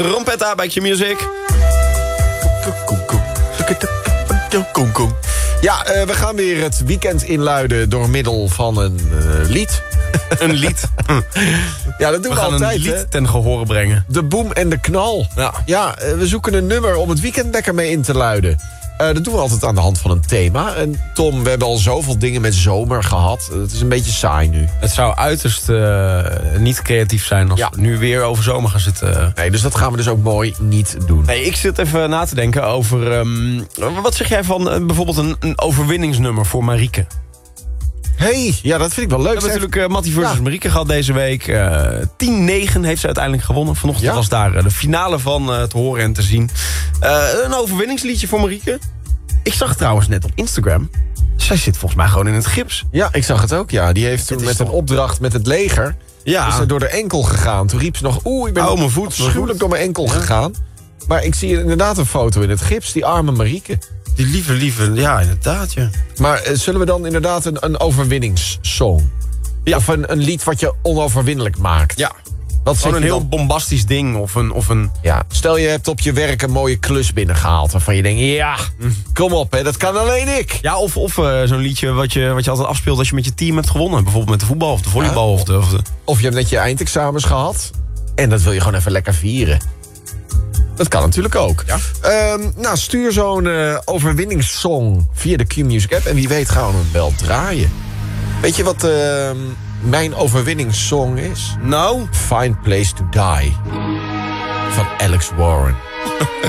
Rompetta bij Q-Music. Ja, we gaan weer het weekend inluiden door middel van een lied. Een lied. Ja, dat doen we gaan altijd, een lied hè? ten gehore brengen. De boem en de knal. Ja, we zoeken een nummer om het weekend lekker mee in te luiden. Dat doen we altijd aan de hand van een thema. En Tom, we hebben al zoveel dingen met zomer gehad. Het is een beetje saai nu. Het zou uiterst niet creatief zijn als we nu weer over zomer gaan zitten. Nee, dus dat gaan we dus ook mooi niet doen. Nee, ik zit even na te denken over... wat zeg jij van bijvoorbeeld een overwinningsnummer voor Marieke? Hey, ja, dat vind ik wel leuk. We hebben natuurlijk Mattie versus Marieke gehad deze week. 10-9 heeft ze uiteindelijk gewonnen. Vanochtend was daar de finale van te horen en te zien. Een overwinningsliedje voor Marieke. Ik zag trouwens net op Instagram. Zij zit volgens mij gewoon in het gips. Ja, ik zag het ook, ja. Die heeft toen met een opdracht met het leger... is ze door de enkel gegaan. Toen riep ze nog... ik ben mijn voet, afschuwelijk door mijn enkel gegaan. Maar ik zie inderdaad een foto in het gips. Die arme Marieke. Die lieve, ja, inderdaad, ja. Maar zullen we dan inderdaad een overwinningssong? Ja. Of een lied wat je onoverwinnelijk maakt? Ja. Wat gewoon een heel dan? bombastisch ding of een... Ja, stel je hebt op je werk een mooie klus binnengehaald... waarvan je denkt, ja, kom op, hè, dat kan alleen ik. Ja, of zo'n liedje wat je altijd afspeelt als je met je team hebt gewonnen. Bijvoorbeeld met de voetbal of de volleybal. Ja, of je hebt net je eindexamens gehad... en dat wil je gewoon even lekker vieren. Dat kan natuurlijk ook. Ja. Stuur zo'n overwinningssong via de Q-Music app... en wie weet gaan we hem wel draaien. Weet je wat mijn overwinningssong is? Nou? Find Place to Die. Van Alex Warren.